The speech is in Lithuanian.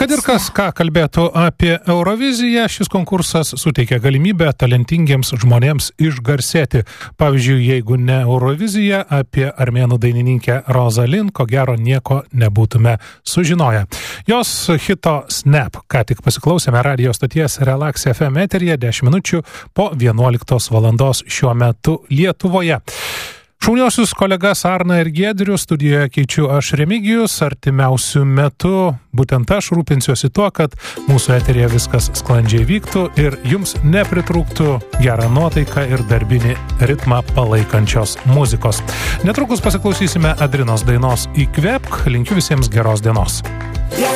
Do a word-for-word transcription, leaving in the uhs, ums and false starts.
Kad ir kas ką kalbėtų apie Euroviziją, šis konkursas suteikia galimybę talentingiems žmonėms išgarsėti. Pavyzdžiui, jeigu ne Eurovizija, apie armėnų dainininkę Rozalin, ko gero nieko nebūtume sužinoję. Jos hito Snap, ką tik pasiklausėme radijo stoties Relax F M eteryje dešimt minučių po vienuoliktos valandos šiuo metu Lietuvoje. Šauniausius kolegas Arną ir Giedrių studijoje keičiu aš Remigijus. Artimiausių metų būtent aš rūpinsiuosi tuo, kad mūsų eteryje viskas sklandžiai vyktų ir jums nepritrūktų gerą nuotaiką ir darbinį ritmą palaikančios muzikos. Netrukus pasiklausysime Adrinos dainos Įkvėpk. Linkiu visiems geros dienos.